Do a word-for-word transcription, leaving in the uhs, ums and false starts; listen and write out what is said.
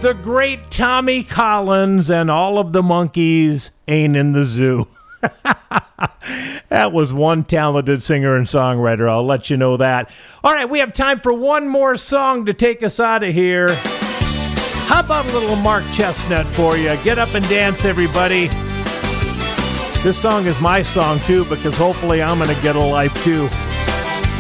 the great Tommy Collins and all of the monkeys ain't in the zoo. That was one talented singer and songwriter. I'll let you know that. All right, we have time for one more song to take us out of here. How about a little Mark Chestnut for you? Get up and dance, everybody. This song is my song, too, because hopefully I'm going to get a life, too.